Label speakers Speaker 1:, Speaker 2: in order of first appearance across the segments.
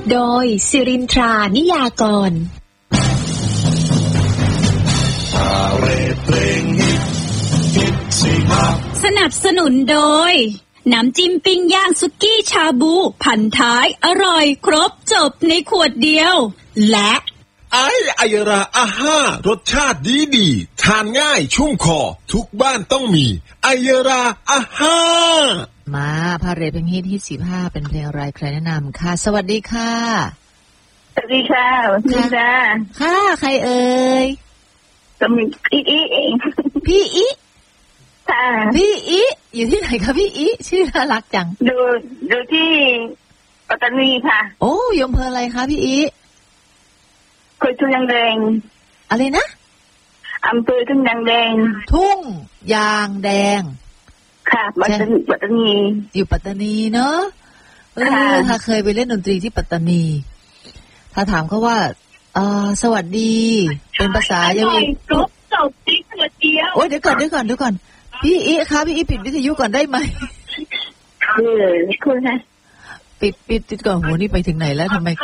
Speaker 1: โดยสิรินทรานิยากรสนับสนุนโดยน้ำจิ้มปิ้งย่างสุกี้ชาบูพันท้ายอร่อยครบจบในขวดเดียวและ
Speaker 2: ไอราอาห้ารสชาติดีทานง่ายชุ่มคอทุกบ้านต้องมีไอราอาห้า
Speaker 3: มาพาเรทเพลงฮิต15เป็นเพลงอะไรใครแนะนำค่ะสวัสดีค่ะ
Speaker 4: สวัสดีค่ะพี่ดา
Speaker 3: ค่ะใครเอ่ย
Speaker 4: ก็มีพี่อีเอง
Speaker 3: พี่อี
Speaker 4: ค่ะ
Speaker 3: พี่อีอยู่ที่ไหนคะพี่อีชื่อน่ารักจัง
Speaker 4: ดูที่ปัตตานีค่ะ
Speaker 3: โอ้ยอำเภออะไรคะพี่อี
Speaker 4: เคยทุ่งยางแดง
Speaker 3: อะไรนะ
Speaker 4: อำเภอทุ่งยางแดง
Speaker 3: ทุ่งยางแดง
Speaker 4: ค่ะปัตตานี
Speaker 3: อยู่ปัตตานีเนอะถ้าเคยไปเล่นดนตรีที่ปัตตานีถ้าถามเขาว่าสวัสดีเป็นภาษายาวี
Speaker 4: ครบจบที่ขวดเดียว
Speaker 3: โอ้ยเดี๋ยวก่อนพี่อีคะพี่อีปิดวิทยุก่อนได้ไหม
Speaker 4: คุณฮะ
Speaker 3: ปิดก่อนโหนี่ไปถึงไหนแล้วทำไม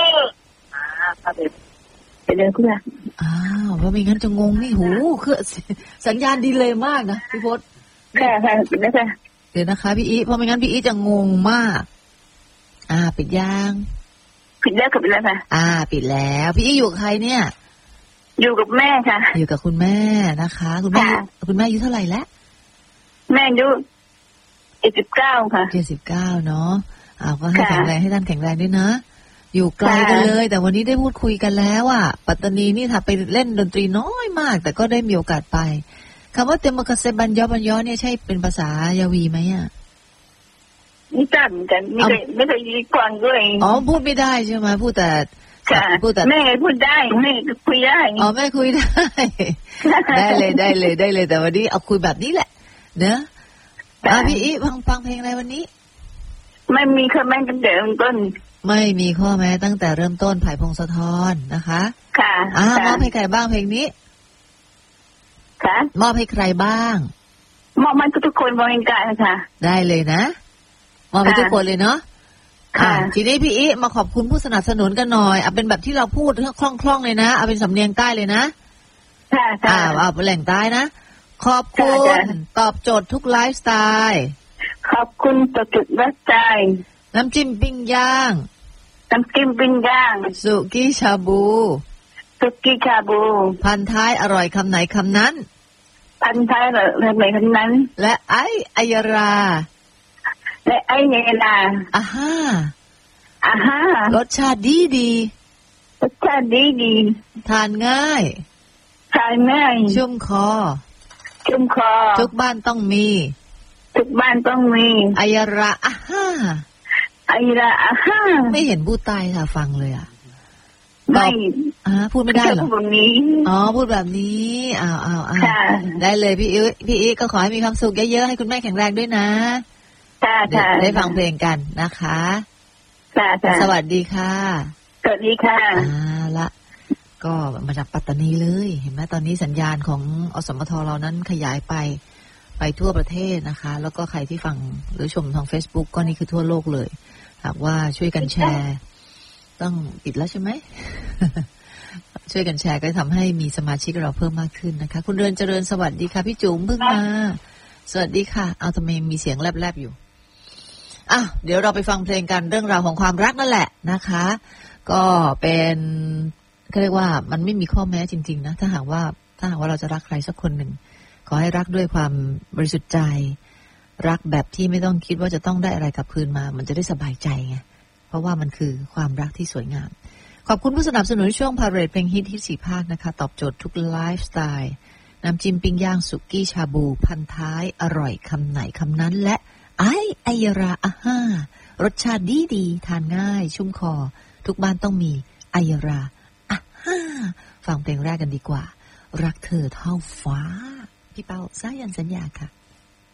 Speaker 4: ไปเดินคุณล่ะ
Speaker 3: เพราะไม่งั้นจะงงนี่หูคือสัญญาณดีเลยมากนะพี่พศ
Speaker 4: ค่ะปิดแล้วค่ะ
Speaker 3: เดี๋ยวนะคะพี่อีเพราะไม่งั้นพี่อีจะงงมากปิดยัง
Speaker 4: ปิดแล้วค่ะปิดแล้วค่ะ
Speaker 3: ปิดแล้วพี่อีอยู่กับใครเนี่ย
Speaker 4: อยู่กับแม่ค่ะ
Speaker 3: อยู่กับคุณแม่นะคะคุณแม่อายุเท่าไหร่แล้ว
Speaker 4: แม่อายุ79ค่ะ
Speaker 3: 79เนาะก็ให้แข็งแรงให้ท่านแข็งแรงด้วยนะอยู่ไกลกันเลยแต่วันนี้ได้พูดคุยกันแล้วปัตตานีนี่ถ้าไปเล่นดนตรีน้อยมากแต่ก็ได้มีโอกาสไปคำว่าเตมกเซบันยอเนี่ยใช่เป็นภาษายาวีไหม
Speaker 4: ไม่จำกันไม่ได้ยินก่อนด้วย
Speaker 3: พูดไม่ได้ใช่ไหมพูดแต่
Speaker 4: แม่พูดได้แม่คุยได้
Speaker 3: แม่คุยได้ได้เลยแต่วันนี้เอาคุยแบบนี้แหละเนอะพี่อีฟังเพลงอะไรวันนี้
Speaker 4: ไม่มีข้อแม้ตั้งแต่เริ่มต้น
Speaker 3: ไม่มีข้อแม้ตั้งแต่เริ่มต้นไผ่พงศธรนะคะ
Speaker 4: ค่ะ
Speaker 3: มอบให้ใครบ้างเพลงนี้
Speaker 4: ค่ะ
Speaker 3: มอบให้ใครบ้าง
Speaker 4: มอบให้ทุกคนบริการค่ะ
Speaker 3: ได้เลยนะมอบให้ทุกคนเลยเนาะทีนี้พี่อีมาขอบคุณผู้สนับสนุนกันหน่อยเป็นแบบที่เราพูดคล่องๆเลยนะเอาเป็นสำเนียงใต้เลยนะเอาเป็นแหล่งใต้นะขอบคุณตอบโจทย์ทุกไลฟ์สไตล์
Speaker 4: ขอบคุณตอบโจทย์ไลฟ์สไตล์
Speaker 3: น้ำจิ้มปิ้งย่างสุกี้ชาบูพันท้ายอร่อยคำไหนคำนั้น
Speaker 4: พันท้ายอร่อยคำไหนคำนั้น
Speaker 3: และไอายรารสชาติดีทานง่ายชุ่มคอทุกบ้านต้องมีไอยราไม่เห็นพูดใต้ค่ะฟังเลย
Speaker 4: ไม่
Speaker 3: พูดไม่ได้หรอพูดแบบนี้พูดแบบนี้ได้เลยพี่อีก็ขอให้มีความสุขเยอะๆให้คุณแม่แข็งแรงด้วยนะได้ฟังเพลงกันนะคะสวัสดีค่ะ
Speaker 4: สวัสดีค่ะ
Speaker 3: ละก็มาจากปัตตานีเลยเห็นไหมตอนนี้สัญญาณของอสมทเรานั้นขยายไปทั่วประเทศนะคะแล้วก็ใครที่ฟังหรือชมทาง Facebook ก็นี่คือทั่วโลกเลยหากว่าช่วยกันแชร์ต้องปิดแล้วใช่ไหม ช่วยกันแชร์ก็ทำให้มีสมาชิกเราเพิ่มมากขึ้นนะคะคุณเรือนเจริญสวัสดีค่ะพี่จุ๋มเพิ่งมาสวัสดีค่ะเอาทำไมมีเสียงแลบๆอยู่เดี๋ยวเราไปฟังเพลงกันเรื่องราวของความรักนั่นแหละนะคะก็เป็นเขาเรียกว่ามันไม่มีข้อแม้จริงๆนะถ้าหากว่าเราจะรักใครสักคนหนึ่งขอให้รักด้วยความบริสุทธิ์ใจรักแบบที่ไม่ต้องคิดว่าจะต้องได้อะไรกลับคืนมามันจะได้สบายใจไงเพราะว่ามันคือความรักที่สวยงามขอบคุณผู้สนับสนุนช่วงพาเรทเพลงฮิต4ภาคนะคะตอบโจทย์ทุกไลฟ์สไตล์น้ำจิ้มปิ้งย่างสุกี้ชาบูพันท้ายอร่อยคำไหนคำนั้นและไอยรารสชาติดีทานง่ายชุ่มคอทุกบ้านต้องมีไอยราฟังเพลงแรกกันดีกว่ารักเธอเท่าฟ้าพี่เป้าสายันสัญญาค่ะ